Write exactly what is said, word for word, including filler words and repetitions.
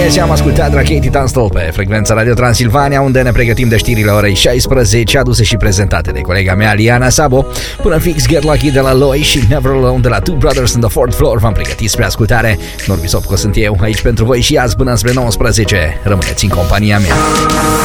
dimineții am ascultat la Katie Tunstall pe frecvența Radio Transilvania, unde ne pregătim de știrile orei șaisprezece, aduse și prezentate de colega mea Liana Sabo. Până fix Get Lucky de la Loi și Never Alone de la Two Brothers on the Fourth Floor v-am pregătit spre ascultare. Norbi Sopco sunt eu, aici pentru voi și azi până spre nouăsprezece. Rămâneți în compania mea.